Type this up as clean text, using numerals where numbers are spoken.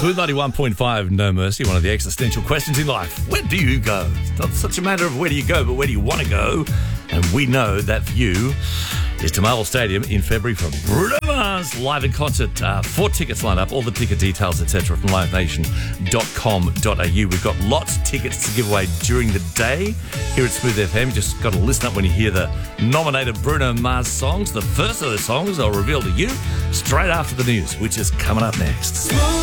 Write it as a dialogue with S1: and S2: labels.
S1: Smooth 91.5, No Mercy, one of the existential questions in life. Where do you go? It's not such a matter of where do you go, but where do you want to go? And we know that for you is to Marvel Stadium in February for Bruno Mars live in concert. 4 tickets lined up, all the ticket details, etc. from livenation.com.au. We've got lots of tickets to give away during the day here at Smooth FM. Just got to listen up when you hear the nominated Bruno Mars songs. The first of the songs I'll reveal to you straight after the news, which is coming up next.